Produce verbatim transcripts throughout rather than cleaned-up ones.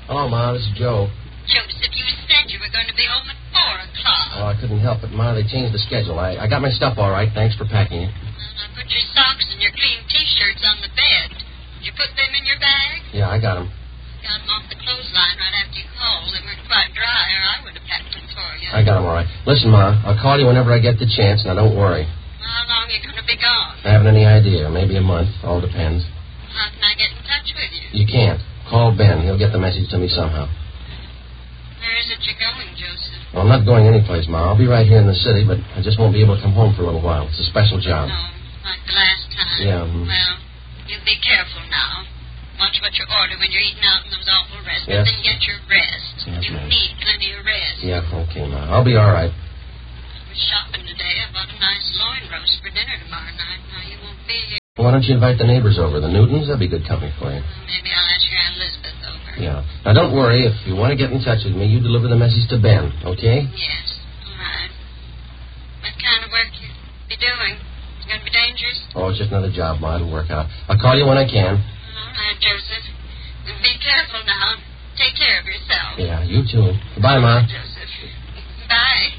Hello, Ma. This is Joe. Joseph, you said you were going to be home at four o'clock. Oh, I couldn't help it, Ma. They changed the schedule. I, I got my stuff all right. Thanks for packing it. Well, I put your socks and your clean T-shirts on the bed. Did you put them in your bag? Yeah, I got them. Got them off the clothesline right after you called. They weren't quite dry, or I would have packed them for you. I got them all right. Listen, Ma, I'll call you whenever I get the chance. Now, don't worry. How long are you going to be gone? I haven't any idea. Maybe a month. All depends. How can I get in touch with you? You can't. Call Ben. He'll get the message to me somehow. Where is it you're going, Joseph? Well, I'm not going anyplace, Ma. I'll be right here in the city, but I just won't be able to come home for a little while. It's a special job. No, like the last time. Yeah. Mm-hmm. Well, you be careful now. Watch what you order when you're eating out in those awful restaurants. Yes. Then get your rest. Yes, you ma'am. need plenty of rest. Yeah, okay, Ma. I'll be all right. I was shopping today. I bought a nice loin roast for dinner tomorrow night. Now, you won't be here. Why don't you invite the neighbors over? The Newtons? That'd be good company for you. Well, maybe I'll ask your Aunt Elizabeth over. Yeah. Now, don't worry. If you want to get in touch with me, you deliver the message to Ben, okay? Yes. All right. What kind of work you be doing? It's going to be dangerous? Oh, it's just another job, Ma. It'll work out. I'll call you when I can. All right, Joseph. Be careful now. Take care of yourself. Yeah, you too. Goodbye, Ma. Joseph. Bye.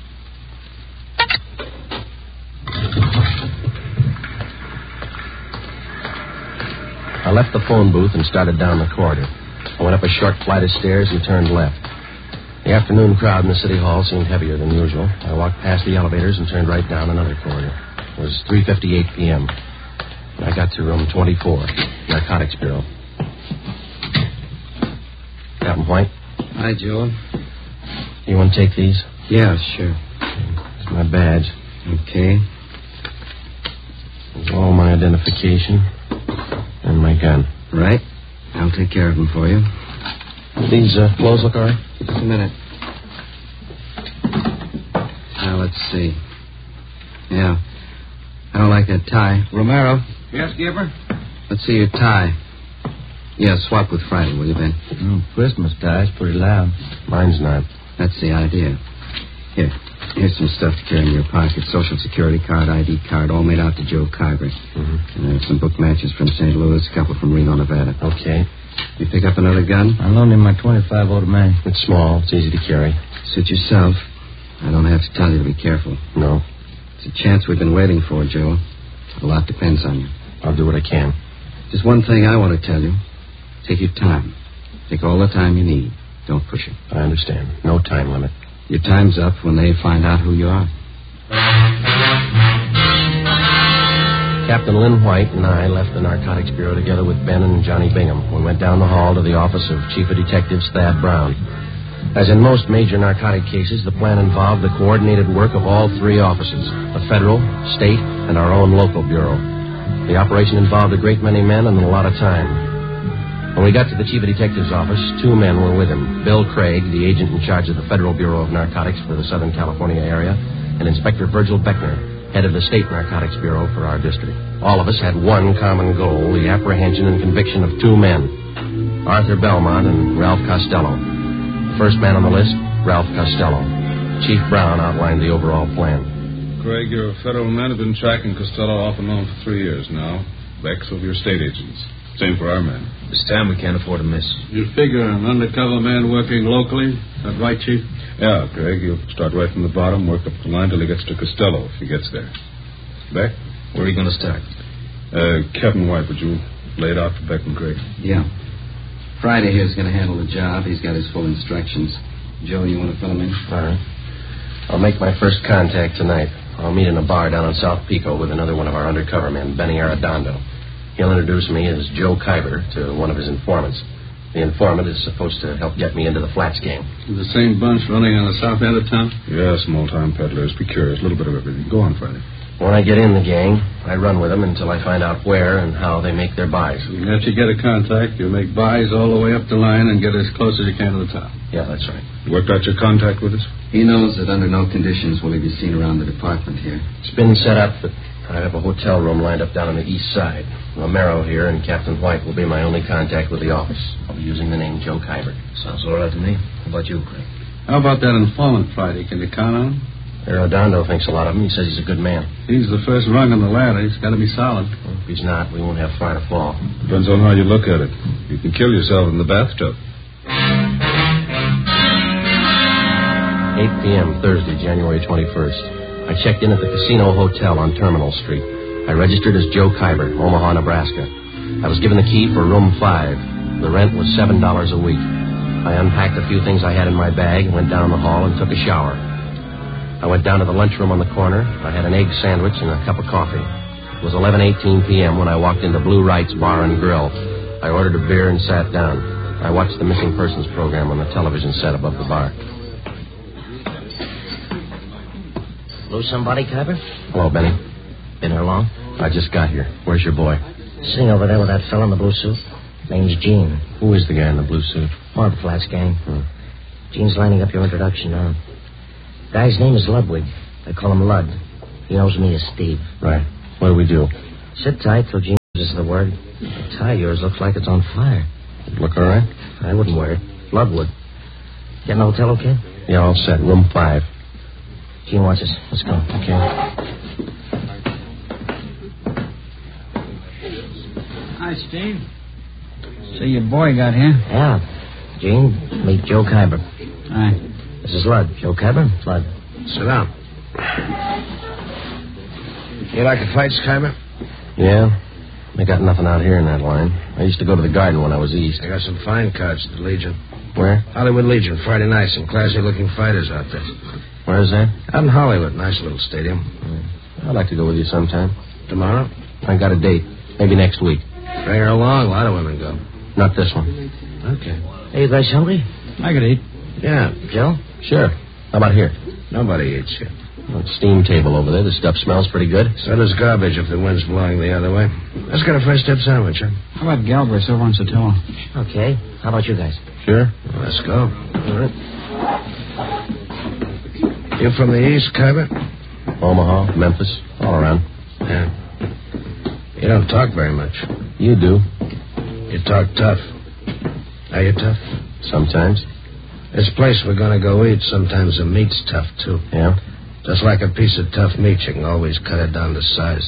I left the phone booth and started down the corridor. I went up a short flight of stairs and turned left. The afternoon crowd in the city hall seemed heavier than usual. I walked past the elevators and turned right down another corridor. It was three fifty-eight p.m. I got to room twenty-four, Narcotics Bureau. Captain White? Hi, Joe. You want to take these? Yeah, sure. It's my badge. Okay. There's all my identification and my gun. Right. I'll take care of them for you. These uh, clothes look all right? Just a minute. Now, let's see. Yeah. I don't like that tie. Romero. Yes, Gibber? Let's see your tie. Yeah, swap with Friday, will you, Ben? Oh, Christmas tie's pretty loud. Mine's not. That's the idea. Here. Here's some stuff to carry in your pocket. Social security card, I D card, all made out to Joe Kyber. Mm-hmm. And there's some book matches from Saint Louis, a couple from Reno, Nevada. Okay. You pick up another gun? I loaned him my twenty-five automatic. It's small. It's easy to carry. Suit yourself. I don't have to tell you to be careful. No. It's a chance we've been waiting for, Joe. A lot depends on you. I'll do what I can. Just one thing I want to tell you. Take your time. Take all the time you need. Don't push it. I understand. No time limit. Your time's up when they find out who you are. Captain Lynn White and I left the Narcotics Bureau together with Ben and Johnny Bingham. We went down the hall to the office of Chief of Detectives Thad Brown. As in most major narcotic cases, the plan involved the coordinated work of all three offices, the federal, state, and our own local bureau. The operation involved a great many men and a lot of time. When we got to the Chief of Detectives office, two men were with him. Bill Craig, the agent in charge of the Federal Bureau of Narcotics for the Southern California area, and Inspector Virgil Beckner, head of the State Narcotics Bureau for our district. All of us had one common goal, the apprehension and conviction of two men, Arthur Belmont and Ralph Costello. The first man on the list, Ralph Costello. Chief Brown outlined the overall plan. Craig, your federal men have been tracking Costello off and on for three years now. Beck's over your state agents. Same for our men. This time we can't afford a miss. You figure an undercover man working locally? Is that right, Chief? Yeah, Craig, you'll start right from the bottom, work up the line till he gets to Costello, if he gets there. Beck? Where are you going to start? Uh, Captain White, would you lay it out for Beck and Craig? Yeah. Friday here's going to handle the job. He's got his full instructions. Joe, you want to fill him in? All right. I'll make my first contact tonight. I'll meet in a bar down in South Pico with another one of our undercover men, Benny Arredondo. He'll introduce me as Joe Kyber to one of his informants. The informant is supposed to help get me into the Flats gang. The same bunch running on the south end of town? Yeah, small-time peddlers. Be curious. A little bit of everything. Go on, Friday. When I get in the gang, I run with them until I find out where and how they make their buys. After you get a contact, you make buys all the way up the line and get as close as you can to the top. Yeah, that's right. You worked out your contact with us? He knows that under no conditions will he be seen around the department here. It's been set up that I have a hotel room lined up down on the east side. Romero here and Captain White will be my only contact with the office. I'll be using the name Joe Kyber. Sounds all right to me. How about you, Craig? How about that informant Friday? Can you count on him? Arredondo thinks a lot of him. He says he's a good man. He's the first rung on the ladder. He's got to be solid. Well, if he's not, we won't have far to fall. Depends on how you look at it. You can kill yourself in the bathtub. eight p.m. Thursday, January twenty-first. I checked in at the Casino Hotel on Terminal Street. I registered as Joe Kyber, Omaha, Nebraska. I was given the key for room five. The rent was seven dollars a week. I unpacked a few things I had in my bag, went down the hall, and took a shower. I went down to the lunchroom on the corner. I had an egg sandwich and a cup of coffee. It was eleven eighteen p.m. when I walked into Blue Wright's Bar and Grill. I ordered a beer and sat down. I watched the missing persons program on the television set above the bar. Lose somebody, Kyber? Hello, Benny. Been here long? I just got here. Where's your boy? Sitting over there with that fella in the blue suit. Name's Gene. Who is the guy in the blue suit? More of the Flats gang. Hmm. Gene's lining up your introduction now. Guy's name is Ludwig. They call him Lud. He knows me as Steve. Right. What do we do? Sit tight till Gene uses the word. The tie of yours looks like it's on fire. Look all right? I wouldn't wear it. Lud would. Get in the hotel okay? Yeah, all set. Room five. Gene wants us. Let's go. Okay. Hi, Steve. So your boy got here? Yeah. Gene, meet Joe Kyber. Hi. This is Lud. Joe Kyber? Lud. Sit down. You like the fights, Kyber? Yeah. They got nothing out here in that line. I used to go to the Garden when I was east. I got some fine cards at the Legion. Where? Hollywood Legion, Friday night. Some classy-looking fighters out there. Where is that? Out in Hollywood. Nice little stadium. I'd like to go with you sometime. Tomorrow? I got a date. Maybe next week. Bring her along. A lot of women go. Not this one. Okay. Hey, you guys hungry? I could eat. Yeah. Joe? Sure. How about here? Nobody eats here. Oh, steam table over there. The stuff smells pretty good. So does garbage if the wind's blowing the other way. Let's get a fresh dip sandwich, huh? How about Galbraith's over on Sotelo? Okay. How about you guys? Sure. Well, let's go. All right. You from the east, Kyber? Omaha, Memphis, all around. Yeah. You don't talk very much. You do. You talk tough. Are you tough? Sometimes. This place we're going to go eat, sometimes the meat's tough, too. Yeah? Just like a piece of tough meat, you can always cut it down to size.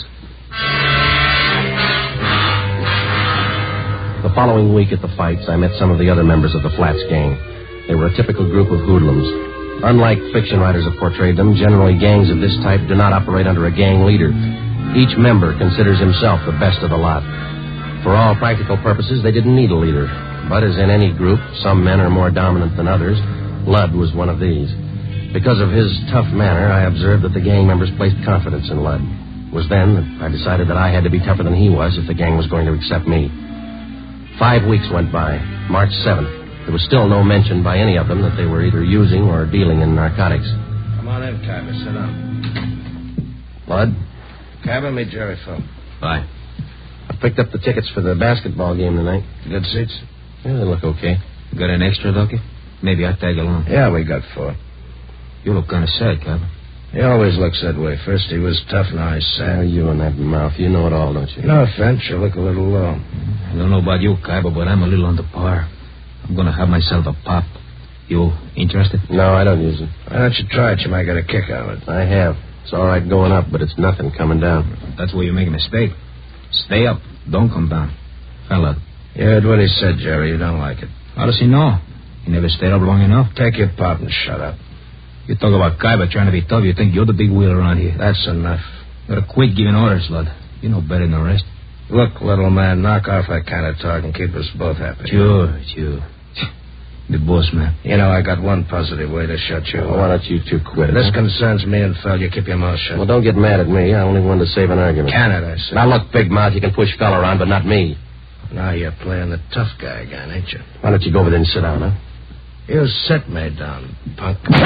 The following week at the fights, I met some of the other members of the Flats gang. They were a typical group of hoodlums. Unlike fiction writers have portrayed them, generally gangs of this type do not operate under a gang leader. Each member considers himself the best of the lot. For all practical purposes, they didn't need a leader. But as in any group, some men are more dominant than others. Lud was one of these. Because of his tough manner, I observed that the gang members placed confidence in Lud. It was then that I decided that I had to be tougher than he was if the gang was going to accept me. Five weeks went by. March seventh. There was still no mention by any of them that they were either using or dealing in narcotics. Come on in, Kyber. Sit down. Lud? Kyber, meet Jerry Phil. Bye. I picked up the tickets for the basketball game tonight. Good seats? Yeah, they look okay. Got an extra, Ducky? Maybe I'll tag along. Yeah, we got four. You look kind of sad, Kyber. He always looks that way. First he was tough, now he's Oh, sad. you and that mouth. You know it all, don't you? No offense, you look a little low. I don't know about you, Kyber, but I'm a little under par. I'm going to have myself a pop. You interested? No, I don't use it. Why don't you try it? You might get a kick out of it. I have. It's all right going up, but it's nothing coming down. That's where you make a mistake. Stay up. Don't come down. Fella. You heard what he said, Jerry. You don't like it. How does he know? He never stayed up long enough. Take your pop and shut up. You talk about Kyber trying to be tough. You think you're the big wheel around here. That's enough. You gotta quit giving orders, Lud. You know better than the rest. Look, little man, knock off that kind of talk and keep us both happy. Sure, sure. The boss, man. You know, I got one positive way to shut you Well, up. why don't you two quit it? This huh? concerns me and Phil. You keep your mouth shut. Well, don't get mad at me. I only wanted to save an argument. Can it, I say. Now, look, big mouth, you can push fella around, but not me. Now you're playing the tough guy again, ain't you? Why don't you go over there and sit down, huh? You set me down, punk. All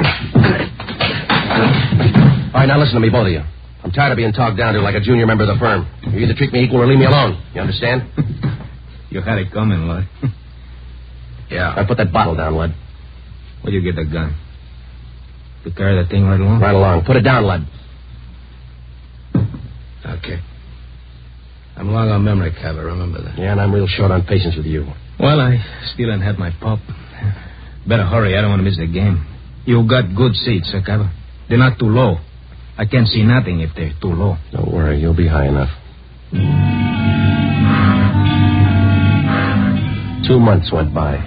right, now listen to me, both of you. I'm tired of being talked down to like a junior member of the firm. You either treat me equal or leave me alone. You understand? You had it coming, Lud. Yeah. Now, put that bottle down, Lud. Where'd you get that gun? To carry that thing right along? Right along. Put it down, Lud. Okay. I'm long on memory, Kyber. Remember that. Yeah, and I'm real short on patience with you. Well, I still ain't had my pop. Better hurry. I don't want to miss the game. You got good seats, sir, Kyber. They're not too low. I can't see nothing if they're too low. Don't worry. You'll be high enough. Two months went by.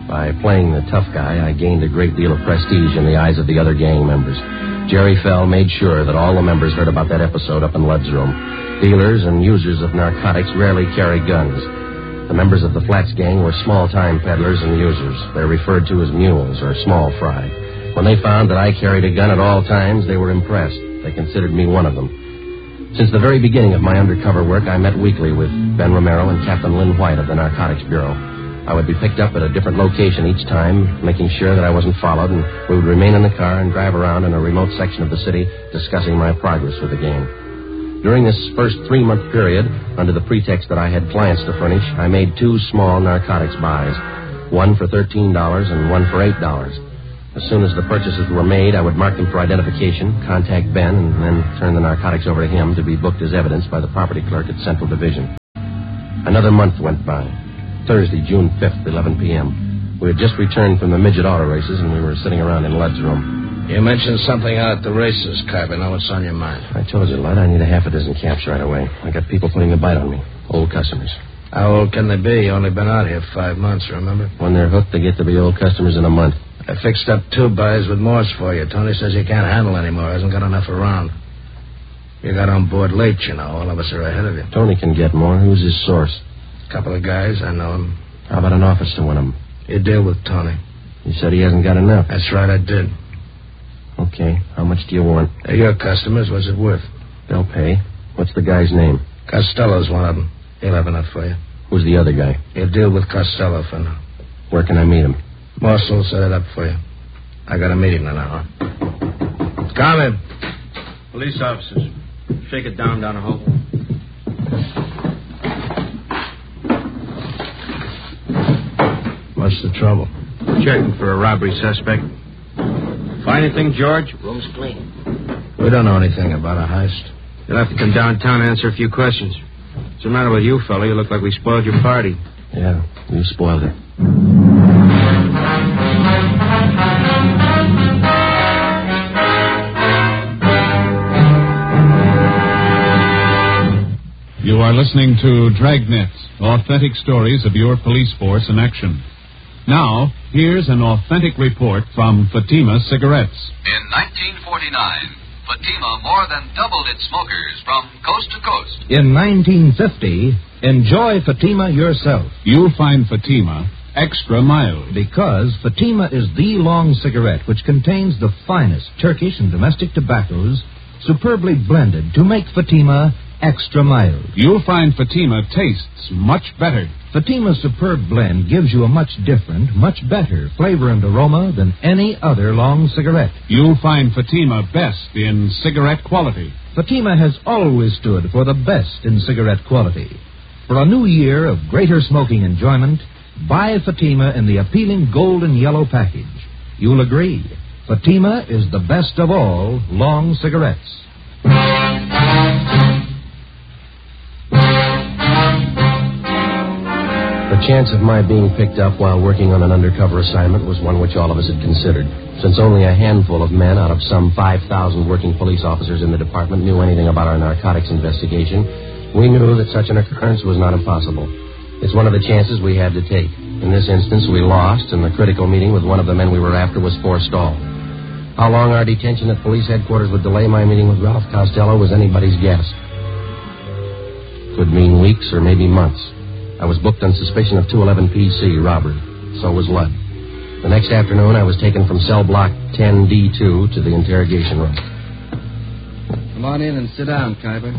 By playing the tough guy, I gained a great deal of prestige in the eyes of the other gang members. Jerry Fell made sure that all the members heard about that episode up in Ludd's room. Dealers and users of narcotics rarely carry guns. The members of the Flats gang were small-time peddlers and users. They're referred to as mules or small fry. When they found that I carried a gun at all times, they were impressed. They considered me one of them. Since the very beginning of my undercover work, I met weekly with Ben Romero and Captain Lynn White of the Narcotics Bureau. I would be picked up at a different location each time, making sure that I wasn't followed, and we would remain in the car and drive around in a remote section of the city discussing my progress with the game. During this first three-month period, under the pretext that I had clients to furnish, I made two small narcotics buys, one for thirteen dollars and one for eight dollars. As soon as the purchases were made, I would mark them for identification, contact Ben, and then turn the narcotics over to him to be booked as evidence by the property clerk at Central Division. Another month went by. Thursday, June fifth, eleven p.m. We had just returned from the midget auto races, and we were sitting around in Ludd's room. You mentioned something out at the races, Carver. Now what's on your mind? I told you, Ludd, I need a half a dozen caps right away. I got people putting a bite on me. Old customers. How old can they be? You only been out here five months, remember? When they're hooked, they get to be old customers in a month. I fixed up two buys with Morse for you. Tony says he can't handle anymore. Hasn't got enough around. You got on board late, you know. All of us are ahead of you. Tony can get more. Who's his source? Couple of guys. I know him. How about an office to win him? You deal with Tony. You said he hasn't got enough. That's right, I did. Okay. How much do you want? They're your customers. What's it worth? They'll pay. What's the guy's name? Costello's one of them. He'll have enough for you. Who's the other guy? You deal with Costello for now. Where can I meet him? Morse will set it up for you. I got a meeting in an hour. Come in. Police officers. Shake it down, Donahoe. What's the trouble? Checking for a robbery suspect. Find anything, George? Room's clean. We don't know anything about a heist. You'll have to come downtown and answer a few questions. What's the matter with you, fella? You look like we spoiled your party. Yeah, you spoiled it. You are listening to Dragnet, authentic stories of your police force in action. Now, here's an authentic report from Fatima Cigarettes. In nineteen forty-nine, Fatima more than doubled its smokers from coast to coast. In nineteen fifty, enjoy Fatima yourself. You'll find Fatima extra mild. Because Fatima is the long cigarette which contains the finest Turkish and domestic tobaccos superbly blended to make Fatima extra mild. You'll find Fatima tastes much better. Fatima's superb blend gives you a much different, much better flavor and aroma than any other long cigarette. You'll find Fatima best in cigarette quality. Fatima has always stood for the best in cigarette quality. For a new year of greater smoking enjoyment, buy Fatima in the appealing gold and yellow package. You'll agree, Fatima is the best of all long cigarettes. The chance of my being picked up while working on an undercover assignment was one which all of us had considered. Since only a handful of men out of some five thousand working police officers in the department knew anything about our narcotics investigation, we knew that such an occurrence was not impossible. It's one of the chances we had to take. In this instance, we lost, and the critical meeting with one of the men we were after was forestalled. How long our detention at police headquarters would delay my meeting with Ralph Costello was anybody's guess. Could mean weeks or maybe months. I was booked on suspicion of two eleven P C robbery. So was Ludd. The next afternoon, I was taken from cell block ten D two to the interrogation room. Come on in and sit down, Kuyper.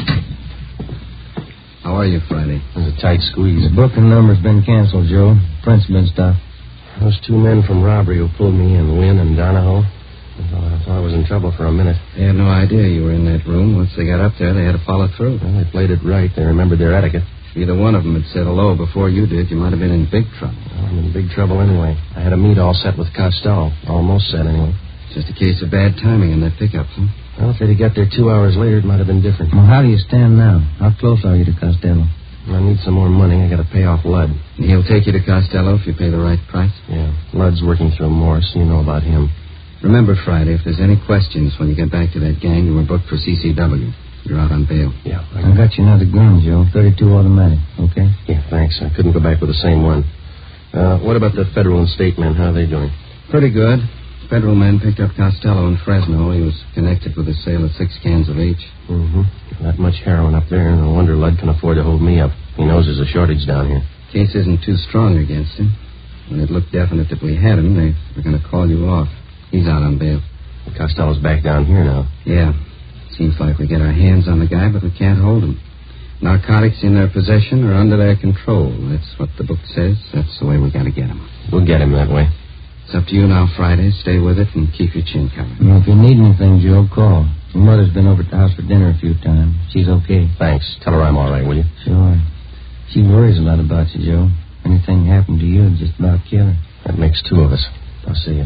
How are you, Friday? It was a tight squeeze. The booking number's been canceled, Joe. Print's been stopped. Those two men from robbery who pulled me in, Wynn and Donahoe, I thought I was in trouble for a minute. They had no idea you were in that room. Once they got up there, they had to follow through. Well, they played it right. They remembered their etiquette. If either one of them had said hello before you did, you might have been in big trouble. Well, I'm in big trouble anyway. I had a meet all set with Costello. Almost set, anyway. Just a case of bad timing in that pickup, huh? Well, if they'd have got there two hours later, it might have been different. Well, how do you stand now? How close are you to Costello? I need some more money. I got to pay off Ludd. And he'll take you to Costello if you pay the right price? Yeah. Ludd's working through Morse. You know about him. Remember, Friday, if there's any questions when you get back to that gang, you were booked for C C W. You're out on bail. Yeah. I, I got you another gun, Joe. thirty-two automatic, okay? Yeah, thanks. I couldn't go back with the same one. Uh, what about the federal and state men? How are they doing? Pretty good. Federal men picked up Costello in Fresno. He was connected with the sale of six cans of H. Mm-hmm. Not much heroin up there. No wonder Ludd can afford to hold me up. He knows there's a shortage down here. Case isn't too strong against him. When it looked definite that we had him, they were going to call you off. He's out on bail. Costello's back down here now. Yeah. Seems like we get our hands on the guy, but we can't hold him. Narcotics in their possession are under their control. That's what the book says. That's the way we got to get him. We'll get him that way. It's up to you now, Friday. Stay with it and keep your chin covered. Well, if you need anything, Joe, call. Your mother's been over at the house for dinner a few times. She's okay. Thanks. Tell her I'm all right, will you? Sure. She worries a lot about you, Joe. Anything happened to you, it'd just about kill her. That makes two of us. I'll see you.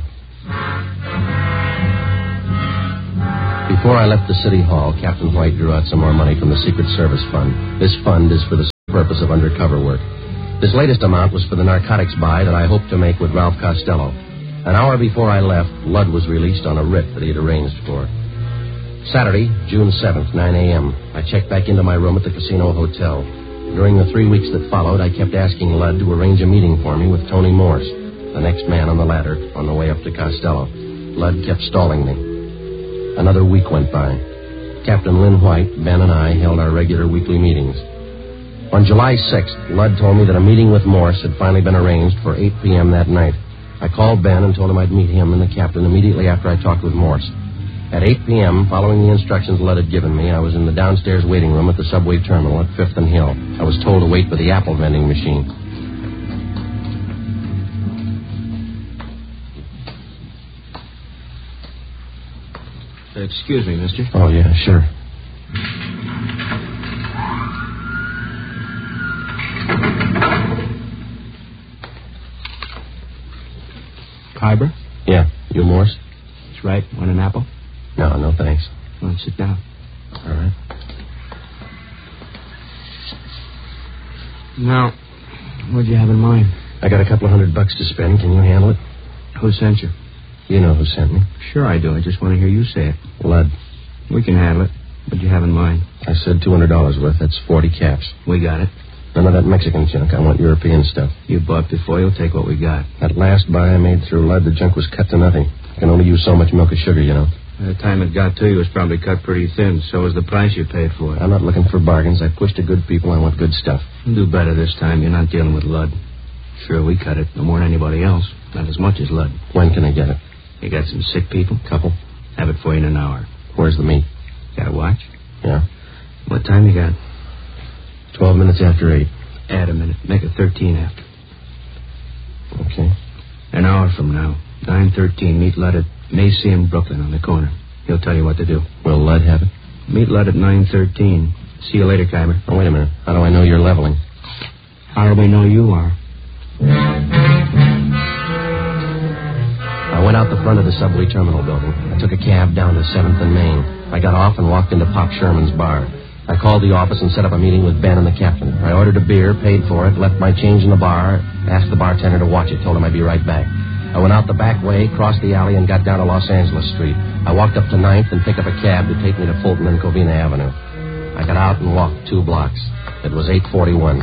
Before I left the city hall, Captain White drew out some more money from the Secret Service Fund. This fund is for the purpose of undercover work. This latest amount was for the narcotics buy that I hoped to make with Ralph Costello. An hour before I left, Ludd was released on a writ that he had arranged for. Saturday, June seventh, nine a.m. I checked back into my room at the Casino Hotel. During the three weeks that followed, I kept asking Ludd to arrange a meeting for me with Tony Morse, the next man on the ladder, on the way up to Costello. Ludd kept stalling me. Another week went by. Captain Lynn White, Ben, and I held our regular weekly meetings. On July sixth, Ludd told me that a meeting with Morse had finally been arranged for eight p.m. that night. I called Ben and told him I'd meet him and the captain immediately after I talked with Morse. At eight p.m., following the instructions Ludd had given me, I was in the downstairs waiting room at the subway terminal at Fifth and Hill. I was told to wait for the apple vending machine. Excuse me, mister. Oh, yeah, sure. Kyber? Yeah. You Morse? That's right. Want an apple? No, no thanks. Well, sit down. All right. Now, what'd you have in mind? I got a couple of hundred bucks to spend. Can you handle it? Who sent you? You know who sent me. Sure I do. I just want to hear you say it. Ludd. We can handle it. What'd you have in mind? I said two hundred dollars worth. That's forty caps. We got it. None of that Mexican junk. I want European stuff. You bought before. You'll take what we got. That last buy I made through Ludd, the junk was cut to nothing. I can only use so much milk or sugar, you know. By the time it got to you, it was probably cut pretty thin. So was the price you paid for it. I'm not looking for bargains. I push to good people. I want good stuff. You'll do better this time. You're not dealing with Ludd. Sure, we cut it. No more than anybody else. Not as much as Ludd. When can I get it? You got some sick people? Couple. Have it for you in an hour. Where's the meat? Got a watch? Yeah. What time you got? Twelve minutes after eight. Add a minute. Make it thirteen after. Okay. An hour from now. nine thirteen. Meet Ludd at Macy and Brooklyn on the corner. He'll tell you what to do. Will Ludd have it? Meet Ludd at nine thirteen. See you later, Kyber. Oh, wait a minute. How do I know you're leveling? How do we know you are? I went out the front of the subway terminal building. I took a cab down to seventh and Main. I got off and walked into Pop Sherman's bar. I called the office and set up a meeting with Ben and the captain. I ordered a beer, paid for it, left my change in the bar, asked the bartender to watch it, told him I'd be right back. I went out the back way, crossed the alley, and got down to Los Angeles Street. I walked up to ninth and picked up a cab to take me to Fulton and Covina Avenue. I got out and walked two blocks. It was eight forty-one.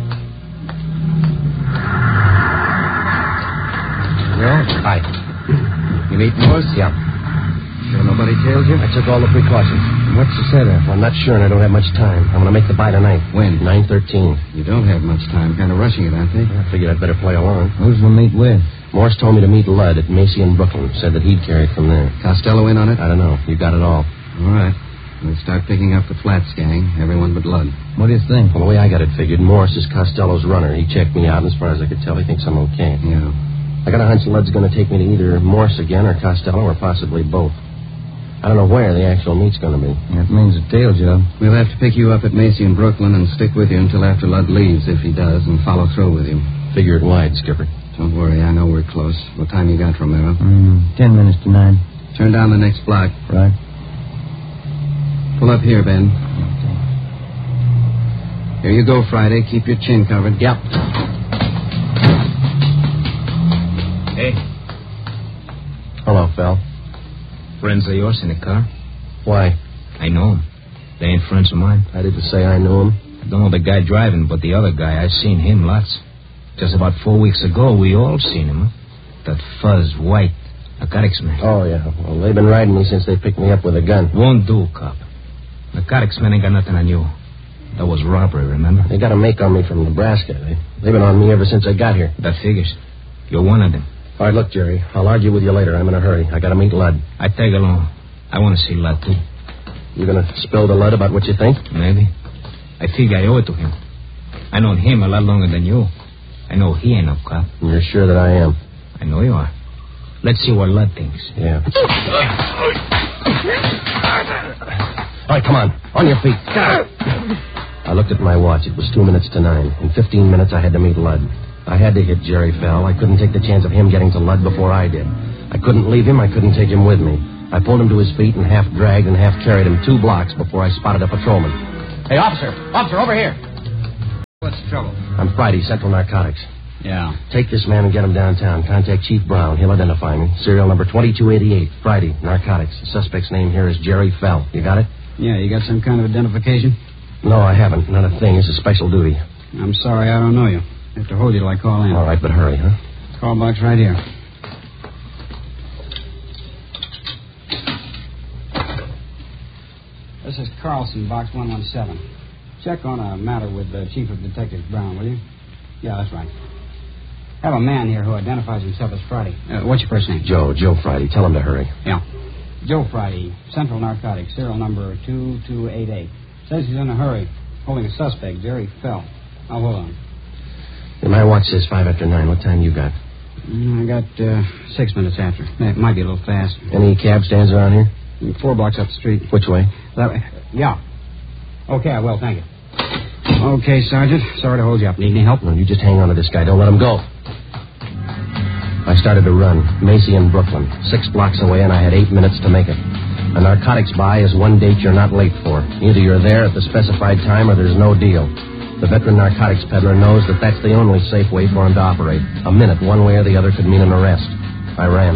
Well? Hi. You meet Morse? Yeah. Sure nobody tailed you? I took all the precautions. What's the setup? Well, I'm not sure, and I don't have much time. I'm going to make the buy tonight. When? nine thirteen. You don't have much time. Kind of rushing it, aren't they? I figured I'd better play along. Who's the meet with? Morse told me to meet Ludd at Macy and Brooklyn. Said that he'd carry it from there. Costello in on it? I don't know. You got it all. All right. We'll start picking up the Flats gang. Everyone but Ludd. What do you think? Well, the way I got it figured, Morse is Costello's runner. He checked me out, and as far as I could tell, he thinks I'm okay. Yeah. I got a hunch Ludd's going to take me to either Morse again or Costello or possibly both. I don't know where the actual meet's going to be. That means a tail job. We'll have to pick you up at Macy and Brooklyn and stick with you until after Ludd leaves, if he does, and follow through with you. Figure it wide, Skipper. Don't worry, I know we're close. What time you got, Romero? Mm, ten minutes to nine. Turn down the next block. Right. Pull up here, Ben. Here you go, Friday. Keep your chin covered. Yep. Hey. Hello, Phil. Friends of yours in the car? Why? I know them. They ain't friends of mine. I didn't say I knew him. I don't know the guy driving, but the other guy, I've seen him lots. Just about four weeks ago, we all seen him. Huh? That Fuzz White, narcotics man. Oh, yeah. Well, they've been riding me since they picked me up with a gun. Won't do, cop. Narcotics man ain't got nothing on you. That was robbery, remember? They got a make on me from Nebraska. They, they've been on me ever since I got here. That figures. You're one of them. All right, look, Jerry. I'll argue with you later. I'm in a hurry. I got to meet Ludd. I tag along. I want to see Ludd, too. You going to spill to Ludd about what you think? Maybe. I figure I owe it to him. I known him a lot longer than you. I know he ain't no cop. You're sure that I am? I know you are. Let's see what Ludd thinks. Yeah. All right, come on. On your feet. I looked at my watch. It was two minutes to nine. In fifteen minutes, I had to meet Ludd. I had to hit Jerry Fell. I couldn't take the chance of him getting to Ludd before I did. I couldn't leave him. I couldn't take him with me. I pulled him to his feet and half dragged and half carried him two blocks before I spotted a patrolman. Hey, officer. Officer, over here. What's the trouble? I'm Friday, Central Narcotics. Yeah. Take this man and get him downtown. Contact Chief Brown. He'll identify me. Serial number twenty-two eighty-eight. Friday, Narcotics. The suspect's name here is Jerry Fell. You got it? Yeah, you got some kind of identification? No, I haven't. Not a thing. It's a special duty. I'm sorry, I don't know you. I have to hold you till I call in. All right, but hurry, huh? Call box right here. This is Carlson, box one one seven. Check on a matter with the Chief of Detectives Brown, will you? Yeah, that's right. Have a man here who identifies himself as Friday. Uh, what's your first name? Joe. Joe Friday. Tell him to hurry. Yeah. Joe Friday, Central Narcotics, serial number two two eight eight. Says he's in a hurry, holding a suspect, Jerry Fell. Now, hold on. Yeah, my watch says five after nine. What time you got? Mm, I got uh, six minutes after. It might be a little fast. Any cab stands around here? Four blocks up the street. Which way? That way. Yeah. Okay, I will. Thank you. Okay, Sergeant. Sorry to hold you up. Need any help? No, you just hang on to this guy. Don't let him go. I started to run. Macy in Brooklyn. Six blocks away, and I had eight minutes to make it. A narcotics buy is one date you're not late for. Either you're there at the specified time or there's no deal. The veteran narcotics peddler knows that that's the only safe way for him to operate. A minute, one way or the other, could mean an arrest. I ran.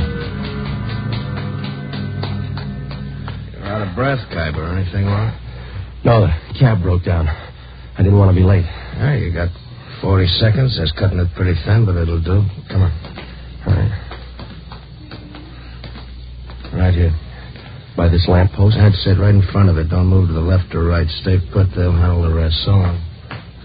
You're out of breath, Khyber. Anything wrong? No, the cab broke down. I didn't want to be late. Yeah, you got forty seconds. That's cutting it pretty thin, but it'll do. Come on. All right. Right here. By this lamp post? I'd sit right in front of it. Don't move to the left or right. Stay put. They'll handle the rest. So long.